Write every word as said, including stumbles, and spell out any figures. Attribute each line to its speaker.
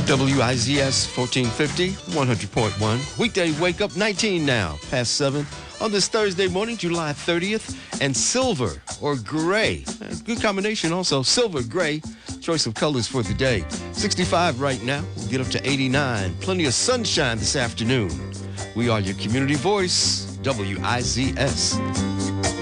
Speaker 1: W I Z S fourteen fifty, one hundred point one. Weekday wake up nineteen now, past seven on this Thursday morning, July thirtieth. And silver or gray. Good combination also. Silver, gray, choice of colors for the day. sixty-five right now. We'll get up to eighty-nine. Plenty of sunshine this afternoon. We are your community voice, W I Z S.